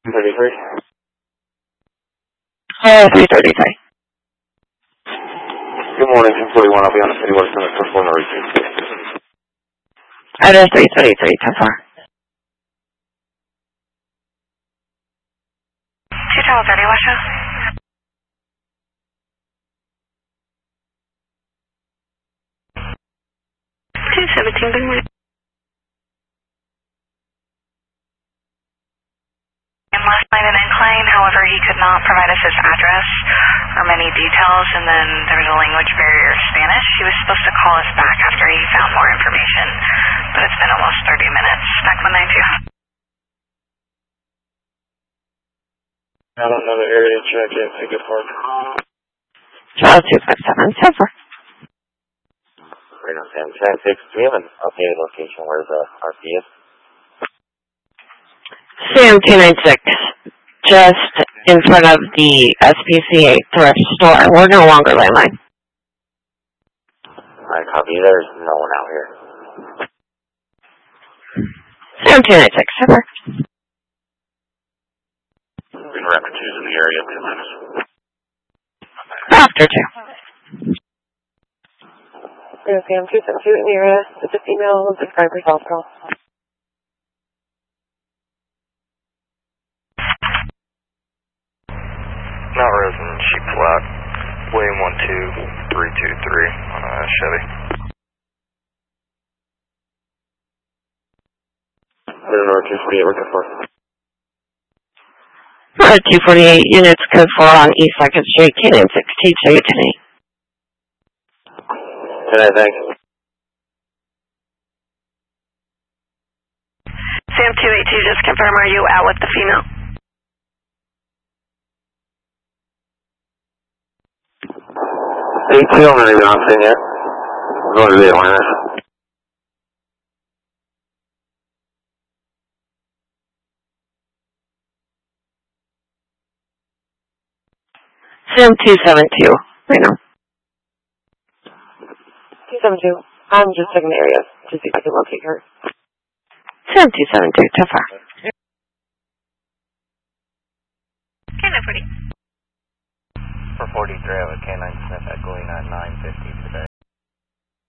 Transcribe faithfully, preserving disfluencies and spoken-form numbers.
thirty-three. Uh, three thirty-three. Good morning, ten forty-one. I'll be on the city west on the first floor, North. Address three thirty-three, ten four. two twelve thirty, West. two seventeen, good morning. Last night an incline, however, he could not provide us his address or many details, and then there was a language barrier of Spanish. He was supposed to call us back after he found more information, but it's been almost thirty minutes. Back one nine two. I don't know the area, check it, take it for Charles two five seven, ten four. Right on San San six. Do we have an updated location where the R P is? Sam two nine six, just in front of the S P C A thrift store. We're no longer landline. Alright, copy. There's no one out here. Sam two nine six, ten four. Been rapid twos in the area, two minutes. After two. Sam two seven two in the area. Just email the subscriber self call. Mount Rosen, Sheep Flat, William one two three two three on a Chevy. William Road two forty-eight, working for. Uh, two forty-eight units, code four on East second Street, K nine six T two to me. Good night, thanks. Sam two eight two, just confirm, are you out with the female? eight two, I'm not even on scene yet. I'm going to the Atlantis. Sam two seven two, right now. two seven two. I'm just checking the area to see if I can locate her. Sam two seven two, ten four. Okay, no forty. For forty-three, I have a K nine Smith echoing at nine fifty today.